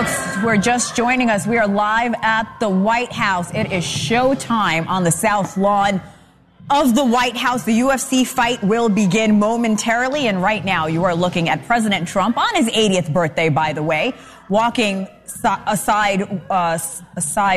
folks who are just joining us, we are live at the White House. It is showtime on the South Lawn of the White House. The UFC fight will begin momentarily, and right now you are looking at President Trump on his 80th birthday, by the way, walking aside